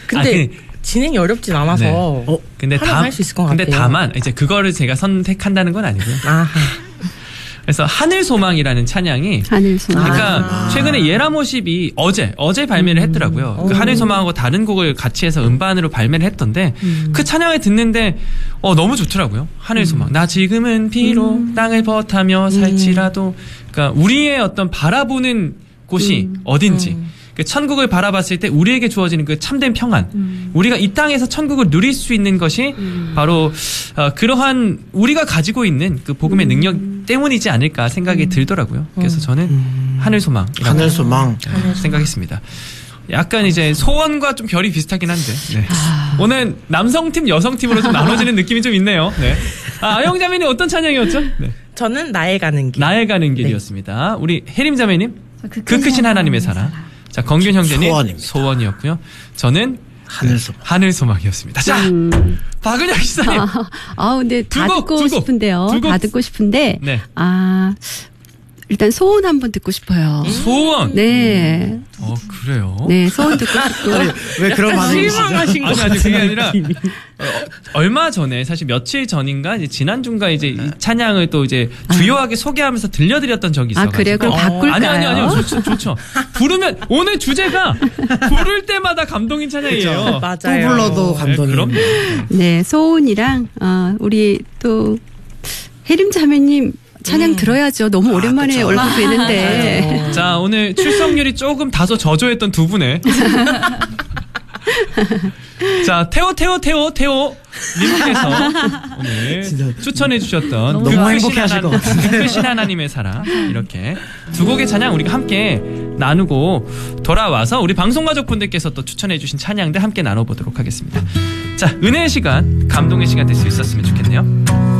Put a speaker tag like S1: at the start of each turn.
S1: 근데 진행이 어렵진 않아서
S2: 네. 근데
S1: 할 수 있을 것 같아요.
S2: 근데 다만 이제 그거를 제가 선택한다는 건 아니고요.
S1: 아하.
S2: 그래서 하늘소망이라는 찬양이
S3: 하늘소망.
S2: 그러니까 최근에 예라모십이 어제 발매를 했더라고요. 그 하늘소망하고 다른 곡을 같이 해서 음반으로 발매를 했던데 그 찬양을 듣는데 너무 좋더라고요. 하늘소망. 나 지금은 비록 땅을 버타며 살지라도 그러니까 우리의 어떤 바라보는 곳이 어딘지 그 천국을 바라봤을 때 우리에게 주어지는 그 참된 평안 우리가 이 땅에서 천국을 누릴 수 있는 것이 바로 그러한 우리가 가지고 있는 그 복음의 능력 때문이지 않을까 생각이 들더라고요. 그래서 저는 하늘소망이라고 생각했습니다. 약간 이제 소원과 좀 결이 비슷하긴 한데 네. 오늘 남성팀 여성팀으로 좀 나눠지는 느낌이 좀 있네요. 네. 아영자매님 어떤 찬양이었죠? 네.
S1: 저는 나의 가는 길.
S2: 나의 가는 길이었습니다. 우리 혜림자매님 그 크신 하나님의 사랑. 자, 건균 형제님 소원이었고요. 저는 하늘소망이었습니다. 자, 박은영 기사님.
S3: 근데 다 듣고 싶은데요. 다 듣고 싶은데.
S2: 네.
S3: 일단 소원 한번 듣고 싶어요.
S2: 소원?
S3: 네.
S2: 그래요?
S3: 네, 소원 듣고 싶고.
S4: 왜 그런 반응이시죠?
S1: 실망하신 거
S2: 아니, 그게 아니라, 얼마 전에, 사실 며칠 전인가, 이제 지난주인가 이제 이 찬양을 또 이제 주요하게 소개하면서 들려드렸던 적이 있어요.
S3: 그래요? 그럼 바꿀까요?
S2: 아니요. 좋죠. 부르면, 오늘 주제가 부를 때마다 감동인 찬양이에요.
S1: 맞아요.
S4: 또 불러도 감동이.
S2: 그럼요.
S3: 네, 소원이랑, 우리 또, 혜림 자매님, 찬양 들어야죠. 너무 오랜만에 얼굴 뵈는데.
S2: 자, 오늘 출석률이 조금 다소 저조했던 두 분의. 자, 태호 님께서 오늘 추천해 주셨던
S4: 너무 행복해하실 것 같은데.
S2: 크신 하나님의 사랑 이렇게 두 곡의 찬양 우리가 함께 나누고 돌아와서 우리 방송가족분들께서 또 추천해 주신 찬양들 함께 나눠보도록 하겠습니다. 자, 은혜의 시간, 감동의 시간 될 수 있었으면 좋겠네요.